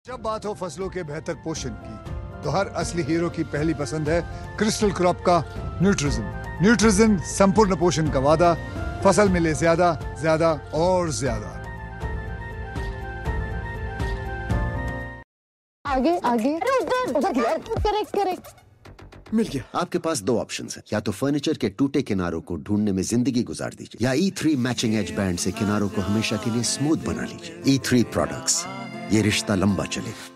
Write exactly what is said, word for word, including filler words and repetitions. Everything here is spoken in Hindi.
जब बात हो फसलों के बेहतर पोषण की, तो हर असली हीरो की पहली पसंद है क्रिस्टल क्रॉप का न्यूट्रिजिन। न्यूट्रिजिन संपूर्ण पोषण का वादा, फसल मिले ज्यादा ज्यादा और ज्यादा। आगे आगे करेक्ट करेक्ट मिल गया। आपके पास दो ऑप्शंस हैं, या तो फर्नीचर के टूटे किनारों को ढूंढने में जिंदगी गुजार दीजिए, या ई थ्री मैचिंग एज बैंड से किनारों को हमेशा के लिए स्मूथ बना लीजिए। ई थ्री प्रोडक्ट्स, ये रिश्ता लंबा चलेगा।